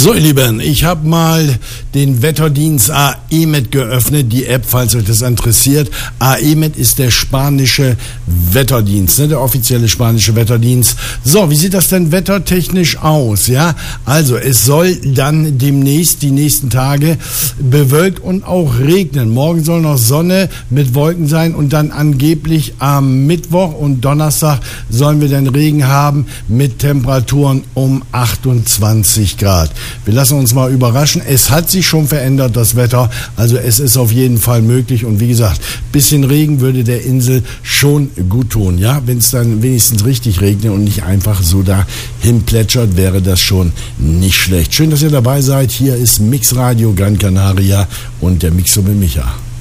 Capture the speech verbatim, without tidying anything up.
So, ihr Lieben, ich habe mal den Wetterdienst A E M E T geöffnet, die App, falls euch das interessiert. A E M E T ist der spanische Wetterdienst, ne, der offizielle spanische Wetterdienst. So, wie sieht das denn wettertechnisch aus? Ja, also es soll dann demnächst, die nächsten Tage, bewölkt und auch regnen. Morgen soll noch Sonne mit Wolken sein und dann angeblich am Mittwoch und Donnerstag sollen wir dann Regen haben mit Temperaturen um achtundzwanzig Grad. Wir lassen uns mal überraschen. Es hat sich schon verändert, das Wetter. Also es ist auf jeden Fall möglich. Und wie gesagt, bisschen Regen würde der Insel schon gut tun. Ja, wenn es dann wenigstens richtig regnet und nicht einfach so dahin plätschert, wäre das schon nicht schlecht. Schön, dass ihr dabei seid. Hier ist Mix Radio Gran Canaria und der Mixo mit Micha.